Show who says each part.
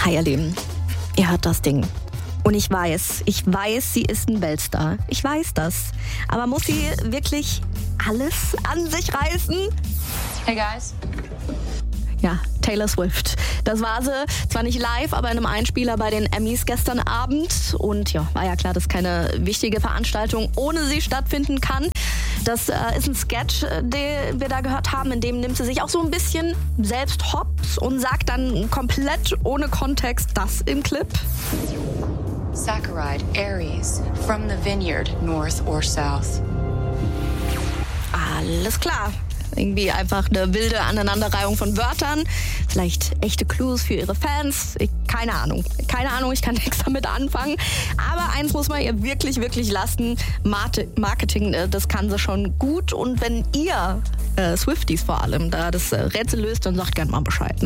Speaker 1: Hi ihr Lieben, ihr hört das Ding. Und ich weiß, sie ist ein Weltstar. Ich weiß das. Aber muss sie wirklich alles an sich reißen?
Speaker 2: Hey guys.
Speaker 1: Ja, Taylor Swift. Das war sie, zwar nicht live, aber in einem Einspieler bei den Emmys gestern Abend. Und ja, war ja klar, dass keine wichtige Veranstaltung ohne sie stattfinden kann. Das ist ein Sketch, den wir da gehört haben, in dem nimmt sie sich auch so ein bisschen selbst hops und sagt dann komplett ohne Kontext das im Clip.
Speaker 2: Saccharide, Aries, from the vineyard, north or south.
Speaker 1: Alles klar. Irgendwie einfach eine wilde Aneinanderreihung von Wörtern. Vielleicht echte Clues für ihre Fans. Keine Ahnung, ich kann nichts damit anfangen. Aber eins muss man ihr wirklich, wirklich lassen. Marketing, das kann sie schon gut. Und wenn ihr, Swifties vor allem, da das Rätsel löst, dann sagt gerne mal Bescheid. Ne?